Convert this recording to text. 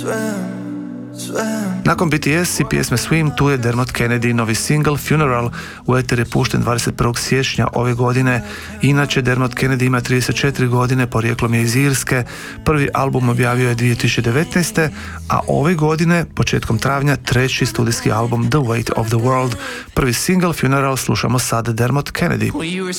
Nakon BTS i pjesme Swim, tu je Dermot Kennedy, novi single Funeral, u eter je pušten 21. siječnja ove godine. Inače, Dermot Kennedy ima 34 godine, porijeklom je iz Irske, prvi album objavio je 2019. a ove godine, početkom travnja, treći studijski album The Weight of the World. Prvi single Funeral slušamo sad, Dermot Kennedy.